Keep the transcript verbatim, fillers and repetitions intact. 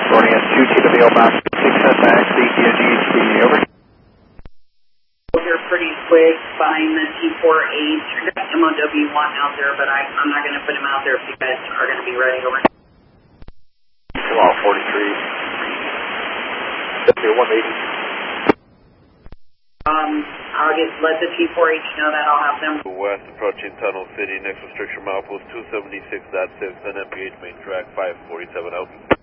Boarding S two, T W L box six S X, C T O G, speaking over. You're pretty quick behind the T four H. You're got M O W one out there, but I, I'm not going to put him out there if you guys are going to be ready over. Law forty-three. W one eighty. Um, I'll just let the T four H know that. I'll have them. West approaching Tunnel City, next restriction milepost two seventy-six point six and M P H main track five forty-seven out.